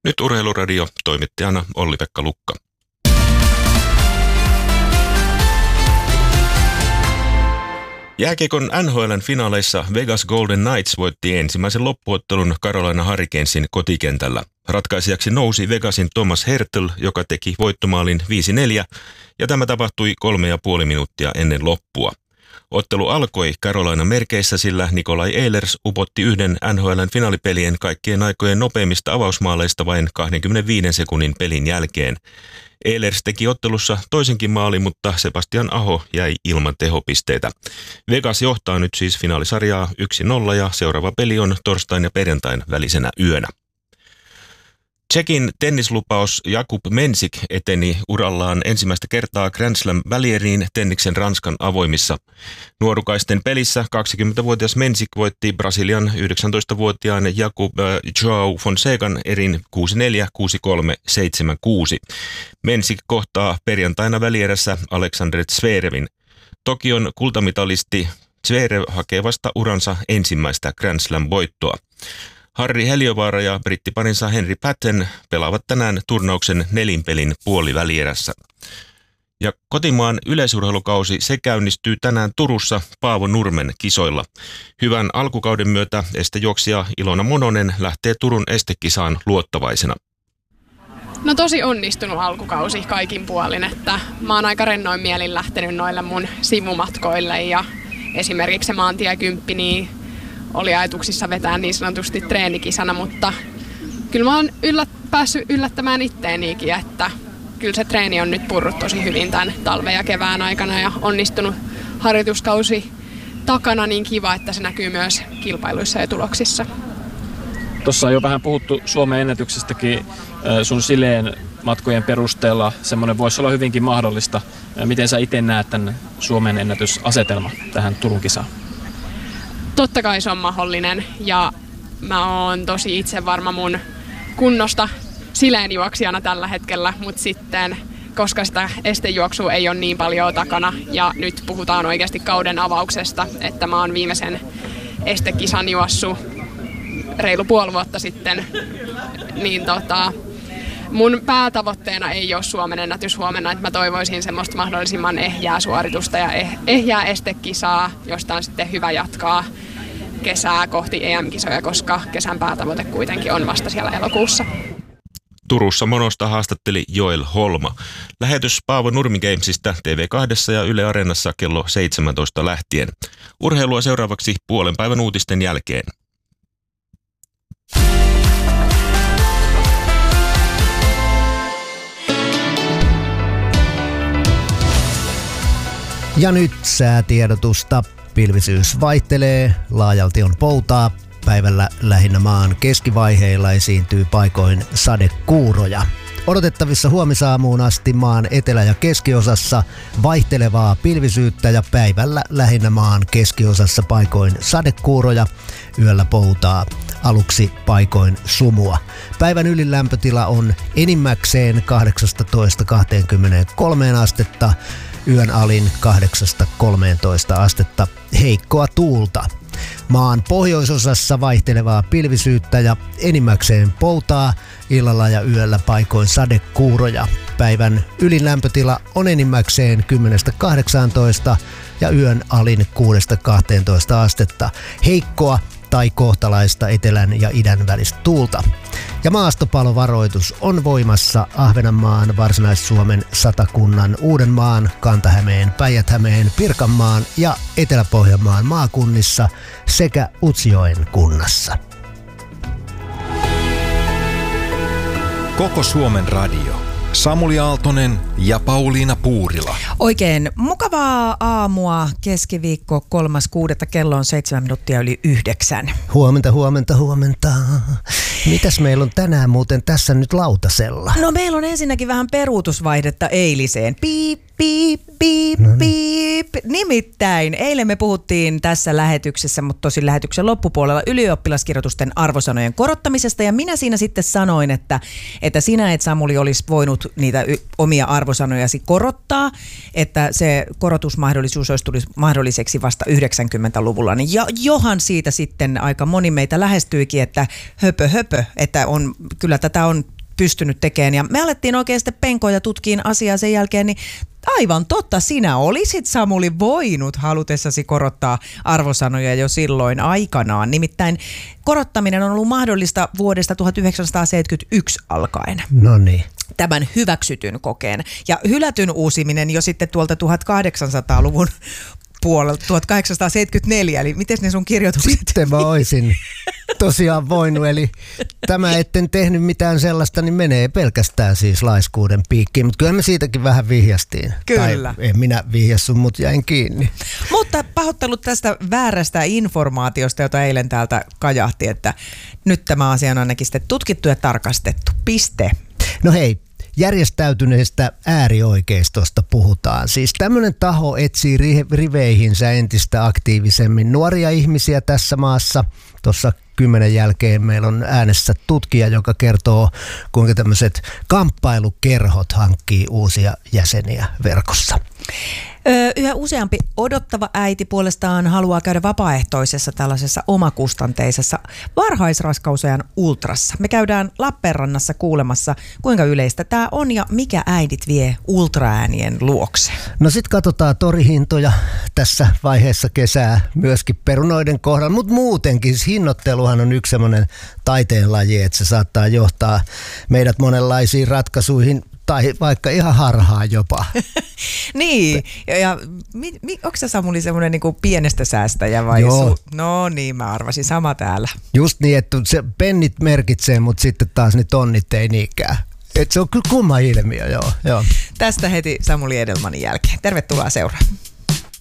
Nyt Urheiluradio, toimittajana Olli-Pekka Lukka. Jääkiekon NHL:n finaaleissa Vegas Golden Knights voitti ensimmäisen loppuottelun Carolina Hurricanesin kotikentällä. Ratkaisijaksi nousi Vegasin Thomas Hertl, joka teki voittomaalin 5-4, ja tämä tapahtui 3,5 minuuttia ennen loppua. Ottelu alkoi Carolina merkeissä, sillä Nikolai Ehlers upotti yhden NHL:n finaalipelien kaikkien aikojen nopeimmista avausmaaleista vain 25 sekunnin pelin jälkeen. Ehlers teki ottelussa toisenkin maalin, mutta Sebastian Aho jäi ilman tehopisteitä. Vegas johtaa nyt siis finaalisarjaa 1-0 ja seuraava peli on torstain ja perjantain välisenä yönä. Tšekin tennislupaus Jakub Mensik eteni urallaan ensimmäistä kertaa Grand Slam-välieriin tenniksen Ranskan avoimissa. Nuorukaisten pelissä 20-vuotias Mensik voitti Brasilian 19-vuotiaan Jakub Joao Fonsecan erin 6-4, 6-3, 7-6. Mensik kohtaa perjantaina välierässä Alexander Zverevin. Tokion kultamitalisti Zverev hakee vasta uransa ensimmäistä Grand Slam-voittoa. Harri Heliövaara ja brittiparinsa Henry Patten pelaavat tänään turnauksen nelinpelin puolivälierässä. Ja kotimaan yleisurheilukausi se käynnistyy tänään Turussa Paavo Nurmen kisoilla. Hyvän alkukauden myötä estejuoksija Ilona Mononen lähtee Turun estekisaan luottavaisena. No tosi onnistunut alkukausi kaikin puolin, että mä oon aika rennoin mielin lähtenyt noille mun sivumatkoille ja esimerkiksi se maantie 10 niin oli ajatuksissa vetää niin sanotusti treenikisana, mutta kyllä mä oon päässyt yllättämään itteenikin, että kyllä se treeni on nyt purrut tosi hyvin tämän talven ja kevään aikana ja onnistunut harjoituskausi takana, niin kiva, että se näkyy myös kilpailuissa ja tuloksissa. Tuossa on jo vähän puhuttu Suomen ennätyksestäkin sun sileen matkojen perusteella. Semmoinen voisi olla hyvinkin mahdollista. Miten sä itse näet tämän Suomen ennätysasetelman tähän Turun kisaan? Totta kai se on mahdollinen ja mä oon tosi itse varma mun kunnosta sileenjuoksijana tällä hetkellä, mutta sitten koska sitä estejuoksua ei ole niin paljon takana ja nyt puhutaan oikeasti kauden avauksesta, että mä oon viimeisen estekisan juossut reilu puoli vuotta sitten, niin mun päätavoitteena ei ole Suomen ennätys huomenna, että mä toivoisin semmoista mahdollisimman ehjää suoritusta ja ehjää estekisaa, josta on sitten hyvä jatkaa kesää kohti EM-kisoja, koska kesän päätavoite kuitenkin on vasta siellä elokuussa. Turussa Monosta haastatteli Joel Holma. Lähetys Paavo Nurmi Gamesista TV2 ja Yle Areenassa kello 17 lähtien. Urheilua seuraavaksi puolen päivän uutisten jälkeen. Ja nyt säätiedotusta. Pilvisyys vaihtelee, laajalti on poutaa. Päivällä lähinnä maan keskivaiheilla esiintyy paikoin sadekuuroja. Odotettavissa huomisaamuun asti maan etelä- ja keskiosassa vaihtelevaa pilvisyyttä ja päivällä lähinnä maan keskiosassa paikoin sadekuuroja. Yöllä poutaa, aluksi paikoin sumua. Päivän ylin lämpötila on enimmäkseen 18-23 astetta. Yön alin 8-13 astetta, heikkoa tuulta. Maan pohjoisosassa vaihtelevaa pilvisyyttä ja enimmäkseen poutaa, illalla ja yöllä paikoin sadekuuroja. Päivän ylin lämpötila on enimmäkseen 10-18 ja yön alin 6-12 astetta, heikkoa tai kohtalaista etelän ja idän välistä tuulta. Ja maastopalovaroitus on voimassa Ahvenanmaan, Varsinais-Suomen, Satakunnan, Uudenmaan, Kanta-Hämeen, Päijät-Hämeen, Pirkanmaan ja Etelä-Pohjanmaan maakunnissa sekä Utsjoen kunnassa. Koko Suomen radio. Samuli Aaltonen ja Pauliina Puurila. Oikein mukavaa aamua, keskiviikko 3.6. kello on 7:07. Huomenta. Mitäs meillä on tänään muuten tässä nyt lautasella? No meillä on ensinnäkin vähän peruutusvaihdetta eiliseen. Piip, piip, piip, piip. Nimittäin eilen me puhuttiin tässä lähetyksessä, mutta tosin lähetyksen loppupuolella ylioppilaskirjoitusten arvosanojen korottamisesta. Ja minä siinä sitten sanoin, että sinä et Samuli olisi voinut niitä omia arvosanojasi korottaa, että se korotusmahdollisuus olisi tullut mahdolliseksi vasta 90-luvulla. Niin johan siitä sitten aika moni meitä lähestyikin, että höpö, että on, kyllä tätä on pystynyt tekemään. Ja me alettiin oikein sitten penkoa ja tutkiin asiaa sen jälkeen, niin aivan totta, sinä olisit, Samuli, voinut halutessasi korottaa arvosanoja jo silloin aikanaan. Nimittäin korottaminen on ollut mahdollista vuodesta 1971 alkaen. No niin. Tämän hyväksytyn kokeen. Ja hylätyn uusiminen jo sitten tuolta 1800-luvun puolelta, 1874, eli miten ne sun kirjoitukset? Sitten mä oisin tosiaan voinut, eli tämä etten tehnyt mitään sellaista, niin menee pelkästään siis laiskuuden piikkiin, mutta kyllä me siitäkin vähän vihjastiin. Kyllä. Tai en minä vihjassu, mutta jäin kiinni. Mutta pahoittelut tästä väärästä informaatiosta, jota eilen täältä kajahti, että nyt tämä asia on ainakin sitten tutkittu ja tarkastettu. Piste. No hei. Järjestäytyneestä äärioikeistosta puhutaan. Siis tämmöinen taho etsii riveihinsä entistä aktiivisemmin nuoria ihmisiä tässä maassa. Tuossa 10 jälkeen meillä on äänessä tutkija, joka kertoo, kuinka tämmöiset kamppailukerhot hankkii uusia jäseniä verkossa. Yhä useampi odottava äiti puolestaan haluaa käydä vapaaehtoisessa tällaisessa omakustanteisessa varhaisraskausajan ultrassa. Me käydään Lappeenrannassa kuulemassa, kuinka yleistä tämä on ja mikä äidit vie ultraäänien luokse. No sit katsotaan torihintoja tässä vaiheessa kesää myöskin perunoiden kohdalla, mutta muutenkin hinnoitteluhan on yksi semmoinen taiteenlaji, että se saattaa johtaa meidät monenlaisiin ratkaisuihin tai vaikka ihan harhaan jopa. Niin, ja onko se, Samuli, semmoinen niinku pienestä säästäjä vai? Joo. No niin, mä arvasin sama täällä. Just niin, että se pennit merkitsee, mutta sitten taas ne tonnit ei niinkään. Et se on kyllä kumma ilmiö, joo. Tästä heti Samuli Edelmanin jälkeen. Tervetuloa seuraan.